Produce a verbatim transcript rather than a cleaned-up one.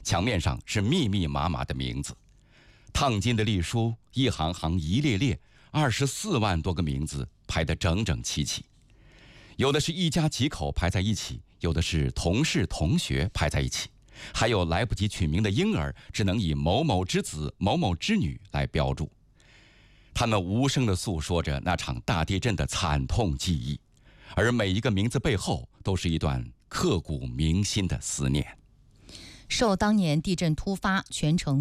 墙面上是密密麻麻的名字，烫金的隶书一行行一列列，二十四万多个名字排得整整齐齐。有的是一家几口排在一起，有的是同事同学排在一起，还有来不及取名的婴儿，只能以某某之子、某某之女来标注。他们无声地诉说着那场大地震的惨痛记忆，而每一个名字背后都是一段刻骨铭心的思念。 受当年地震突发，全城